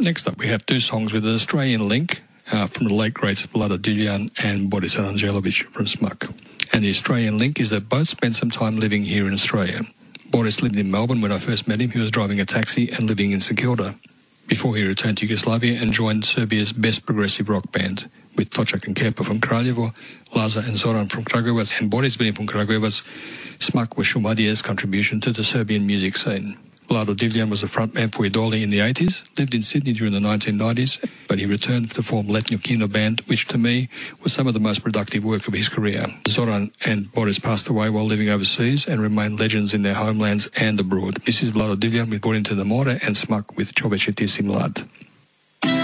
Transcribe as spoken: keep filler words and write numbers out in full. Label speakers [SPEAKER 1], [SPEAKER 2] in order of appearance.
[SPEAKER 1] Next up, we have two songs with an Australian link uh, from the late greats Vlado Divljan and Boris Arangelovic from Smuk. And the Australian link is that both spent some time living here in Australia. Boris lived in Melbourne when I first met him. He was driving a taxi and living in Securta before he returned to Yugoslavia and joined Serbia's best progressive rock band with Točak and Kepa from Kraljevo, Laza and Zoran from Kragujevac, and Boris being from Kragujevac. Smuk was Šumadijev's contribution to the Serbian music scene. Vlado Divljan was the frontman for Idoli in the eighties, lived in Sydney during the nineteen nineties, but he returned to form Letnjo Kino Band, which to me was some of the most productive work of his career. Zoran and Boris passed away while living overseas and remain legends in their homelands and abroad. This is Vlado Divljan with Gorin to the More and Smuk with Čoveče ti si mlad.